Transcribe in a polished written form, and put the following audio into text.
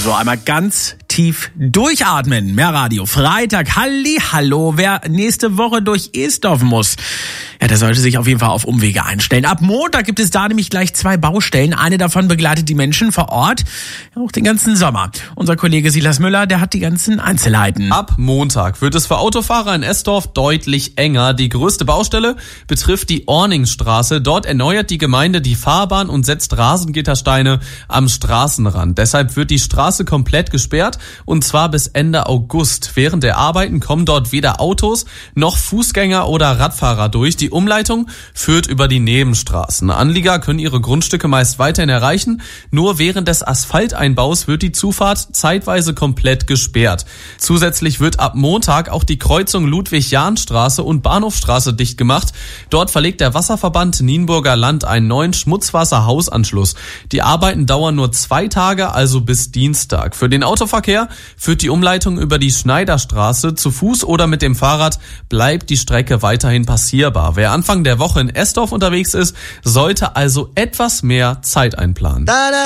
So, einmal ganz tief durchatmen. Mehr Radio. Freitag. Hallihallo. Wer nächste Woche durch Esdorf muss, ja, der sollte sich auf jeden Fall auf Umwege einstellen. Ab Montag gibt es da nämlich gleich 2 Baustellen. Eine davon begleitet die Menschen vor Ort auch den ganzen Sommer. Unser Kollege Silas Müller, der hat die ganzen Einzelheiten. Ab Montag wird es für Autofahrer in Esdorf deutlich enger. Die größte Baustelle betrifft die Orningstraße. Dort erneuert die Gemeinde die Fahrbahn und setzt Rasengittersteine am Straßenrand. Deshalb wird die Straße komplett gesperrt, und zwar bis Ende August. Während der Arbeiten kommen dort weder Autos noch Fußgänger oder Radfahrer durch. Die Umleitung führt über die Nebenstraßen. Anlieger können ihre Grundstücke meist weiterhin erreichen. Nur während des Asphalteinbaus wird die Zufahrt zeitweise komplett gesperrt. Zusätzlich wird ab Montag auch die Kreuzung Ludwig-Jahn-Straße und Bahnhofstraße dicht gemacht. Dort verlegt der Wasserverband Nienburger Land einen neuen Schmutzwasserhausanschluss. Die Arbeiten dauern nur 2 Tage, also bis Dienstag. Für den Autoverkehr führt die Umleitung über die Schneiderstraße. Zu Fuß oder mit dem Fahrrad bleibt die Strecke weiterhin passierbar. Wer Anfang der Woche in Esdorf unterwegs ist, sollte also etwas mehr Zeit einplanen.